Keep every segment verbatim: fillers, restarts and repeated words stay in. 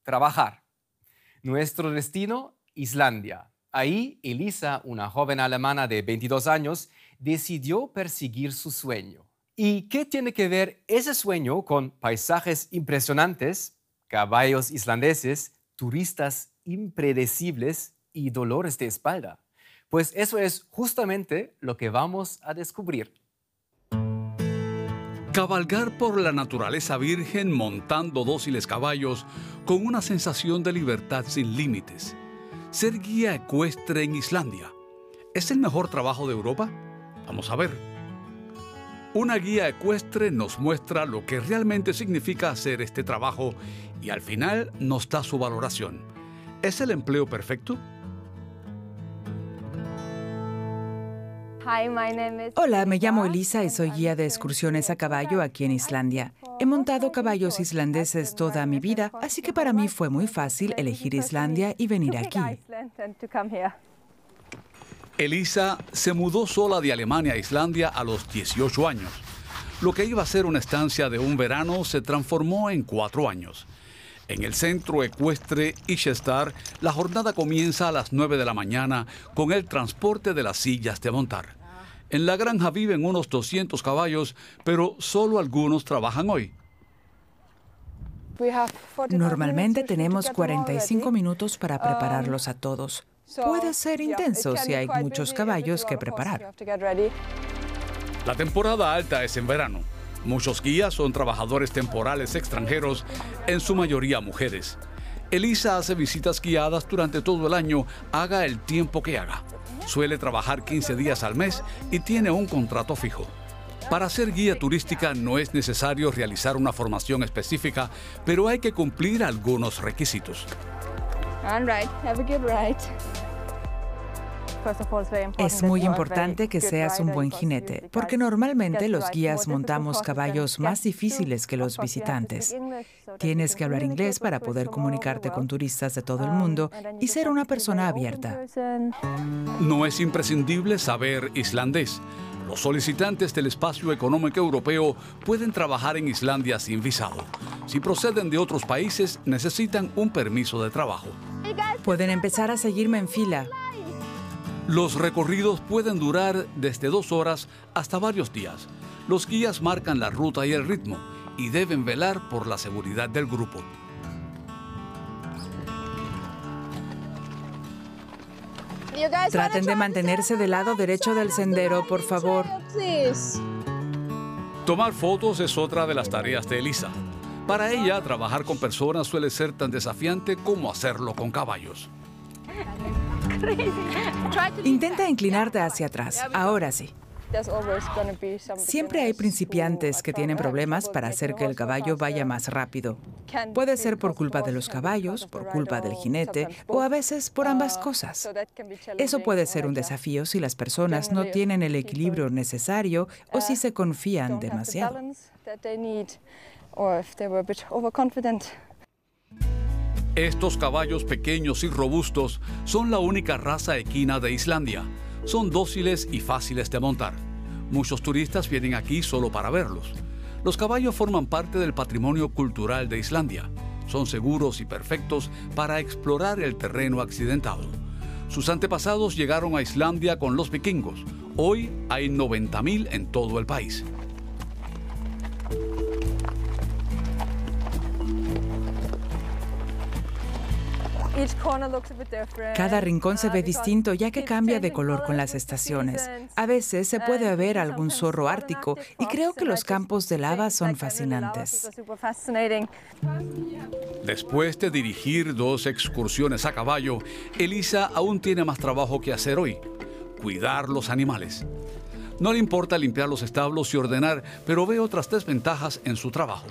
trabajar. Nuestro destino, Islandia. Ahí, Elisa, una joven alemana de veintidós años, decidió perseguir su sueño. ¿Y qué tiene que ver ese sueño con paisajes impresionantes, caballos islandeses, turistas impredecibles y dolores de espalda? Pues eso es justamente lo que vamos a descubrir. Cabalgar por la naturaleza virgen montando dóciles caballos con una sensación de libertad sin límites. Ser guía ecuestre en Islandia. ¿Es el mejor trabajo de Europa? Vamos a ver. Una guía ecuestre nos muestra lo que realmente significa hacer este trabajo y al final nos da su valoración. ¿Es el empleo perfecto? Hola, me llamo Elisa y soy guía de excursiones a caballo aquí en Islandia. He montado caballos islandeses toda mi vida, así que para mí fue muy fácil elegir Islandia y venir aquí. Elisa se mudó sola de Alemania a Islandia a los dieciocho años. Lo que iba a ser una estancia de un verano se transformó en cuatro años. En el centro ecuestre Ishestar, la jornada comienza a las nueve de la mañana con el transporte de las sillas de montar. En la granja viven unos doscientos caballos, pero solo algunos trabajan hoy. Normalmente tenemos cuarenta y cinco minutos para prepararlos a todos. Puede ser intenso si hay muchos caballos que preparar. La temporada alta es en verano. Muchos guías son trabajadores temporales extranjeros, en su mayoría mujeres. Elisa hace visitas guiadas durante todo el año, haga el tiempo que haga. Suele trabajar quince días al mes y tiene un contrato fijo. Para ser guía turística no es necesario realizar una formación específica, pero hay que cumplir algunos requisitos. Es muy importante que seas un buen jinete, porque normalmente los guías montamos caballos más difíciles que los visitantes. Tienes que hablar inglés para poder comunicarte con turistas de todo el mundo y ser una persona abierta. No es imprescindible saber islandés. Los solicitantes del espacio económico europeo pueden trabajar en Islandia sin visado. Si proceden de otros países, necesitan un permiso de trabajo. Pueden empezar a seguirme en fila. Los recorridos pueden durar desde dos horas hasta varios días. Los guías marcan la ruta y el ritmo y deben velar por la seguridad del grupo. Traten de mantenerse del lado derecho del sendero, por favor. Tomar fotos es otra de las tareas de Elisa. Para ella, trabajar con personas suele ser tan desafiante como hacerlo con caballos. Intenta inclinarte hacia atrás. Ahora sí. Siempre hay principiantes que tienen problemas para hacer que el caballo vaya más rápido. Puede ser por culpa de los caballos, por culpa del jinete o a veces por ambas cosas. Eso puede ser un desafío si las personas no tienen el equilibrio necesario o si se confían demasiado. Estos caballos pequeños y robustos son la única raza equina de Islandia. Son dóciles y fáciles de montar. Muchos turistas vienen aquí solo para verlos. Los caballos forman parte del patrimonio cultural de Islandia. Son seguros y perfectos para explorar el terreno accidentado. Sus antepasados llegaron a Islandia con los vikingos. Hoy hay noventa mil en todo el país. Cada rincón se ve distinto ya que cambia de color con las estaciones. A veces se puede ver algún zorro ártico y creo que los campos de lava son fascinantes. Después de dirigir dos excursiones a caballo, Elisa aún tiene más trabajo que hacer hoy: cuidar los animales. No le importa limpiar los establos y ordenar, pero ve otras desventajas en su trabajo.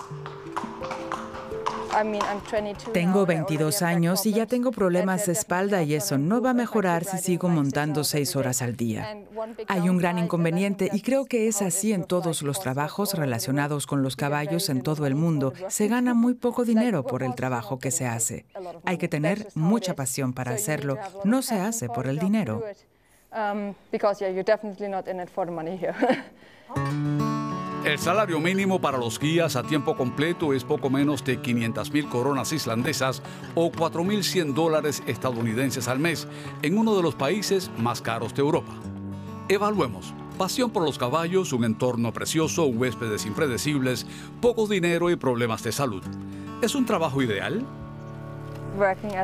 Tengo veintidós años y ya tengo problemas de espalda y eso no va a mejorar si sigo montando seis horas al día. Hay un gran inconveniente y creo que es así en todos los trabajos relacionados con los caballos en todo el mundo. Se gana muy poco dinero por el trabajo que se hace. Hay que tener mucha pasión para hacerlo. No se hace por el dinero. El salario mínimo para los guías a tiempo completo es poco menos de quinientas mil coronas islandesas o cuatro mil cien dólares estadounidenses al mes, en uno de los países más caros de Europa. Evaluemos. Pasión por los caballos, un entorno precioso, huéspedes impredecibles, poco dinero y problemas de salud. ¿Es un trabajo ideal?